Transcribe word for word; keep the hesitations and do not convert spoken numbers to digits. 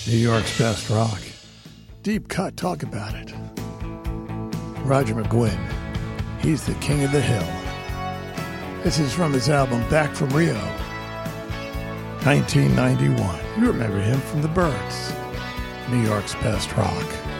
New York's best rock. Deep cut, talk about it. Roger McGuinn, he's the king of the hill. This is from his album Back from Rio, nineteen ninety-one. You remember him from the Byrds. New York's best rock.